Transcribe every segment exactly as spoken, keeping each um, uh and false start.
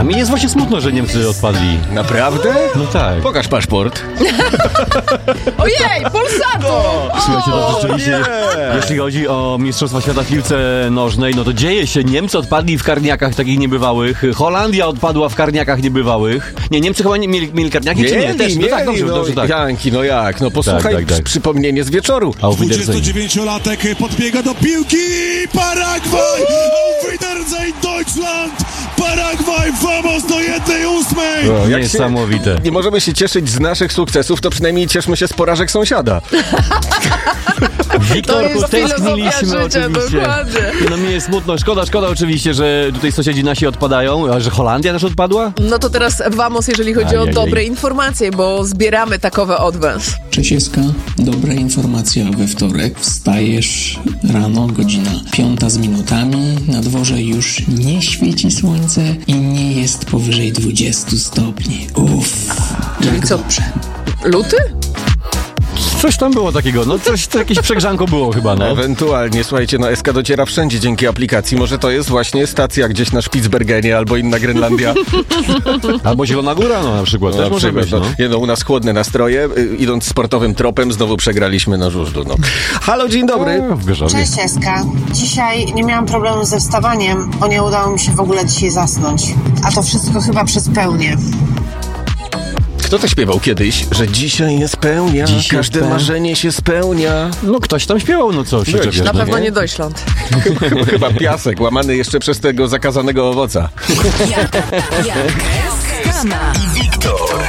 A mi jest właśnie smutno, że Niemcy odpadli. Naprawdę? No tak. Pokaż paszport. Ojej, Polsatu! Słuchajcie, no rzeczywiście, nie. jeśli chodzi o Mistrzostwa Świata w piłce nożnej, no to dzieje się. Niemcy odpadli w karniakach takich niebywałych. Holandia odpadła w karniakach niebywałych. Nie, Niemcy chyba nie mieli, mieli karniaki, czy nie? Też, no tak, dobrze, no, dobrze, tak. Janki, no jak? No posłuchaj, Tak, tak, tak. przy- przypomnienie z wieczoru. Auf Wiedersehen. dwudziestodziewięciolatek podbiega do piłki. Paragwaj! Auf Wiedersehen Deutschland! Paragwaj, vamos do jednej ósmej! No, jak się Niesamowite. nie możemy się cieszyć z naszych sukcesów, to przynajmniej cieszmy się z porażek sąsiada. Wiktorku, jest filozofia tęskniliśmy życia, oczywiście. dokładnie. No mi jest smutno, szkoda, szkoda oczywiście, że tutaj sąsiedzi nasi odpadają, a że Holandia też odpadła? No to teraz vamos, jeżeli chodzi Ajajaj. o dobre informacje, bo zbieramy takowe od was. Czesieska, dobra informacja we wtorek. Wstajesz rano, godzina piąta z minutami. Na dworze już nie świeci słońce i nie jest powyżej dwudziestu stopni. Uff, jak co? dobrze. Luty? Coś tam było takiego, no coś, to jakieś przegrzanko było chyba, no. Ewentualnie, słuchajcie, no S K dociera wszędzie dzięki aplikacji. Może to jest właśnie stacja gdzieś na Spitsbergenie albo inna Grenlandia. Albo Zielona Góra, no na przykład, też No, może przykład, być, no. no. Nie, no, u nas chłodne nastroje. Y, Idąc sportowym tropem, znowu przegraliśmy na żużlu. No. Halo, dzień dobry. A, w Gorzowie. Cześć Eska. Dzisiaj nie miałam problemu ze wstawaniem, bo nie udało mi się w ogóle dzisiaj zasnąć. A to wszystko chyba przez pełnię. Kto to śpiewał kiedyś, że dzisiaj nie spełnia, Dzisiaj każde speł- marzenie się spełnia. No ktoś tam śpiewał, no co się Byłeś, czepiasz, Na no pewno nie? nie Deutschland. chyba, chyba piasek, łamany jeszcze przez tego zakazanego owoca.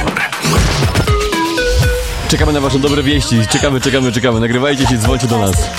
Czekamy na wasze dobre wieści, czekamy, czekamy, czekamy, nagrywajcie się, dzwońcie do nas.